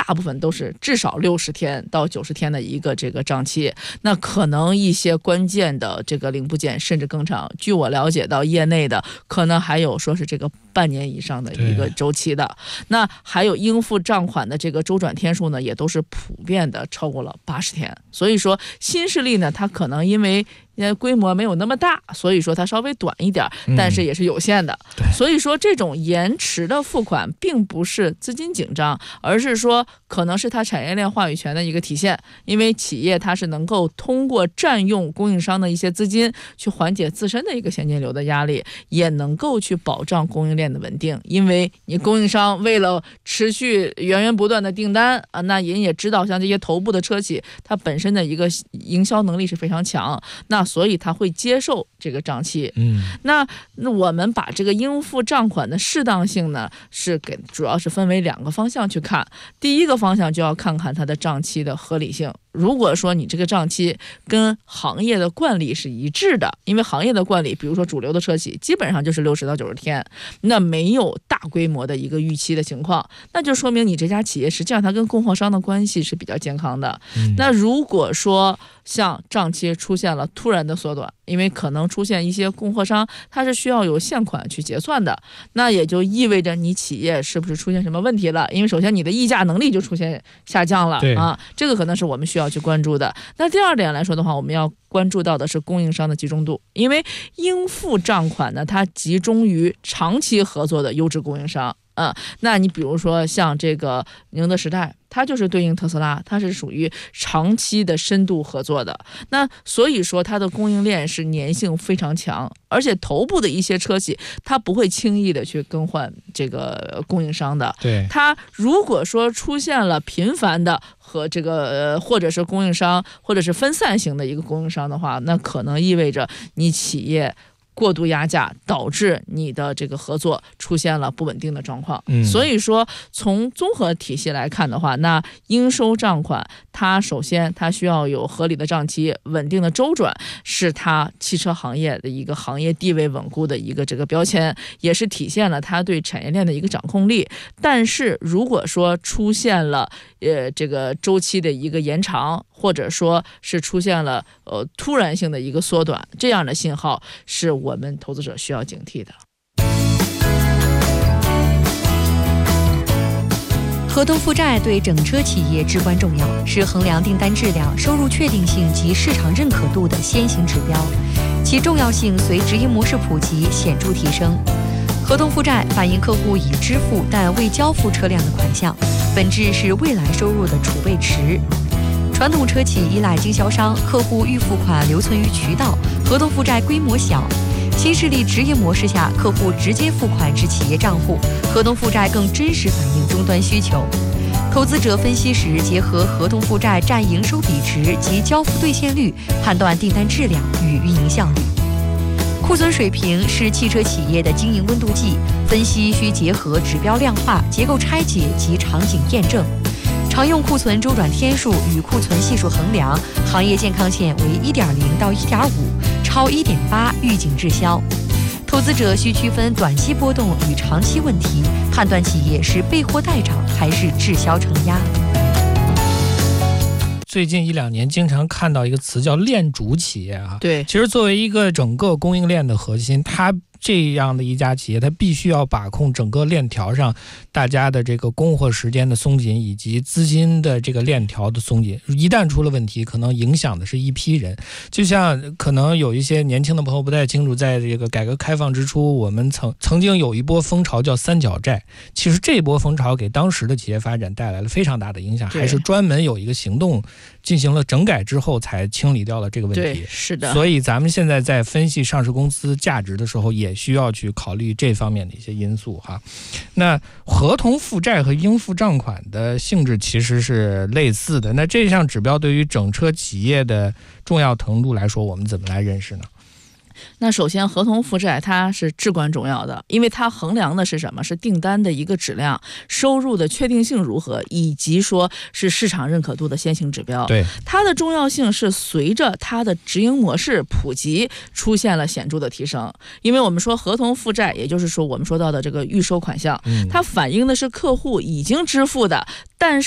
部分都是至少60天到90天的一个这个账期，那可能一些关键的这个零部件甚至更长，据我了解到业内的可能还有说是这个半年以上的一个周期的。那还有应付账款的这个周转天数呢，也都是普遍的超过了80天。所以说新势力呢，它可能因为规模没有那么大，所以说它稍微短一点，但是也是有限的。所以说这种延迟的付款并不是资金紧张，而是说可能是它产业链话语权的一个体现。因为企业它是能够通过占用供应商的一些资金去缓解自身的一个现金流的压力，也能够去保障供应链的稳定。因为你供应商为了持续源源不断的订单那人也知道像这些头部的车企它本身的一个营销能力是非常强，那所以他会接受这个账期。那我们把这个应付账款的适当性呢，主要是分为2个方向去看。第一个方向就要看看它的账期的合理性。如果说你这个账期跟行业的惯例是一致的，因为行业的惯例，比如说主流的车企基本上就是60到90天，那没有大规模的一个预期的情况，那就说明你这家企业实际上它跟供货商的关系是比较健康的。那如果说像账期出现了突然的缩短，因为可能出现一些供货商它是需要有现款去结算的，那也就意味着你企业是不是出现什么问题了？因为首先你的议价能力就出现下降了这个可能是我们需要去关注的。那第二点来说的话，我们要关注到的是供应商的集中度，因为应付账款呢，它集中于长期合作的优质供应商。那你比如说像这个宁德时代，它就是对应特斯拉，它是属于长期的深度合作的。那所以说它的供应链是粘性非常强，而且头部的一些车企它不会轻易的去更换这个供应商的。它如果说出现了频繁的和这个或者是供应商或者是分散型的一个供应商的话，那可能意味着你企业过度压价，导致你的这个合作出现了不稳定的状况。所以说从综合体系来看的话，那应收账款它首先它需要有合理的账期，稳定的周转，是它汽车行业的一个行业地位稳固的一个这个标签，也是体现了它对产业链的一个掌控力。但是如果说出现了这个周期的一个延长，或者说是出现了突然性的一个缩短，这样的信号是我们投资者需要警惕的。 合同负债对整车企业至关重要，是衡量订单质量、收入确定性及市场认可度的先行指标，其重要性随直营模式普及显著提升。合同负债反映客户已支付但未交付车辆的款项，本质是未来收入的储备池。传统车企依赖经销商，客户预付款留存于渠道，合同负债规模小。新势力直营模式下，客户直接付款至企业账户，合同负债更真实反映终端需求。投资者分析时，结合合同负债占营收比值及交付兑现率，判断订单质量与运营效率。库存水平是汽车企业的经营温度计，分析需结合指标量化、结构拆解及场景验证。常用库存周转天数与库存系数衡量，行业健康线为1.0到1.5，超1.8预警滞销。投资者需区分短期波动与长期问题，判断企业是备货待涨还是滞销承压。 最近1-2年经常看到一个词叫链主企业对， 其实作为一个整个供应链的核心，它这样的一家企业，它必须要把控整个链条上大家的这个供货时间的松紧，以及资金的这个链条的松紧。一旦出了问题，可能影响的是一批人。就像可能有一些年轻的朋友不太清楚，在这个改革开放之初，我们曾经有一波风潮叫三角债。其实这一波风潮给当时的企业发展带来了非常大的影响，还是专门有一个行动进行了整改之后才清理掉了这个问题。 对，是的。 所以咱们现在在分析上市公司价值的时候，也需要去考虑这方面的一些因素哈。那合同负债和应付账款的性质其实是类似的，那这项指标对于整车企业的重要程度来说，我们怎么来认识呢？ 那首先合同负债它是至关重要的，因为它衡量的是什么？是订单的一个质量、收入的确定性如何，以及说是市场认可度的先行指标。 对， 它的重要性是随着它的直营模式普及出现了显著的提升。因为我们说合同负债，也就是说我们说到的这个预收款项，它反映的是客户已经支付的，但是